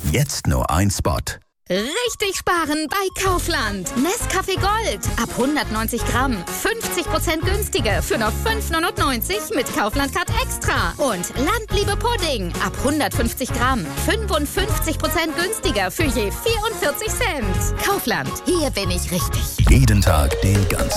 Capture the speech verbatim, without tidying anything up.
Jetzt nur ein Spot. Richtig sparen bei Kaufland. Nescafé Gold. Ab hundertneunzig Gramm. fünfzig Prozent günstiger für nur fünf neunundneunzig mit Kaufland Card Extra. Und Landliebe Pudding. Ab hundertfünfzig Gramm. fünfundfünfzig Prozent günstiger für je vierundvierzig Cent. Kaufland. Hier bin ich richtig. Jeden Tag den ganzen